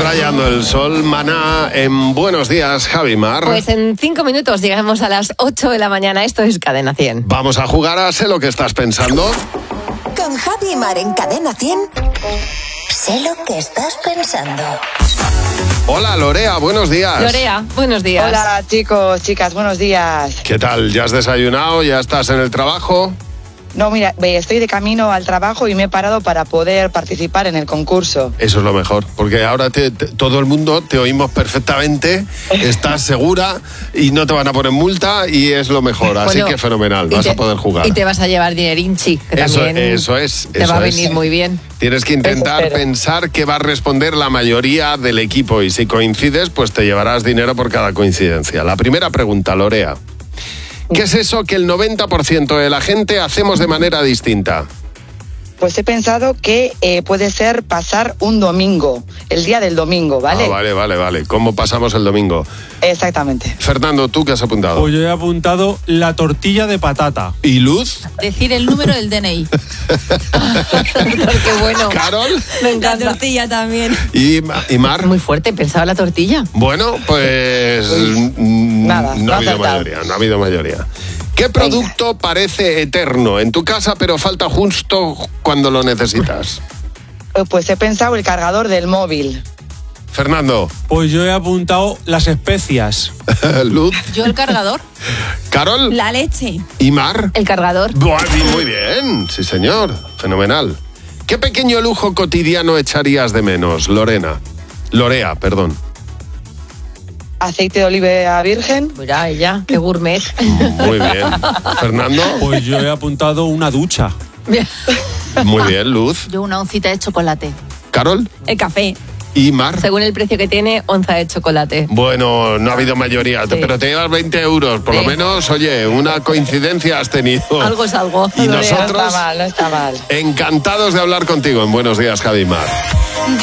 Rayando el sol, Maná, en Buenos Días, Javi Mar. Pues en 5 minutos llegamos a las 8 de la mañana. Esto es Cadena 100. Vamos a jugar a Sé lo que estás pensando. Con Javi Mar en Cadena 100. Sé lo que estás pensando. Hola, Lorea, buenos días. Lorea, buenos días. Hola, chicos, chicas, buenos días. ¿Qué tal? ¿Ya has desayunado? ¿Ya estás en el trabajo? No, mira, estoy de camino al trabajo y me he parado para poder participar en el concurso. Eso es lo mejor, porque ahora todo el mundo te oímos perfectamente, estás segura y no te van a poner multa y es lo mejor, así que fenomenal, vas a poder jugar. Y te vas a llevar dinerinchi, que también eso es. Te va a venir muy bien. Tienes que intentar pensar qué va a responder la mayoría del equipo y si coincides, pues te llevarás dinero por cada coincidencia. La primera pregunta, Lorea. ¿Qué es eso que el 90% de la gente hacemos de manera distinta? Pues he pensado que puede ser pasar un domingo, el día del domingo, ¿vale? Vale. ¿Cómo pasamos el domingo? Exactamente. Fernando, ¿tú qué has apuntado? Pues yo he apuntado la tortilla de patata. ¿Y Luz? Decir el número del DNI. Qué bueno. ¿Carol? Me encanta. La tortilla también. ¿Y Mar? Muy fuerte, pensaba la tortilla. Bueno, pues nada, no ha habido mayoría. ¿Qué producto parece eterno en tu casa pero falta justo cuando lo necesitas? Pues he pensado el cargador del móvil. Fernando. Pues yo he apuntado las especias. Luz. Yo el cargador. Carol. La leche. ¿Y Mar? El cargador. Muy bien, sí señor, fenomenal. ¿Qué pequeño lujo cotidiano echarías de menos, Lorea, perdón. Aceite de oliva virgen. Mira, ella, qué gourmet. Muy bien. ¿Fernando? Pues yo he apuntado una ducha. Muy bien, Luz. Yo una oncita de chocolate. ¿Carol? El café. ¿Y Mar? Según el precio que tiene, onza de chocolate. Bueno, no ha habido mayoría, pero te llevas 20 euros. Por lo menos, oye, una coincidencia has tenido. Algo es algo. Y nosotros, No está mal. encantados de hablar contigo en Buenos Días, Javi Mar.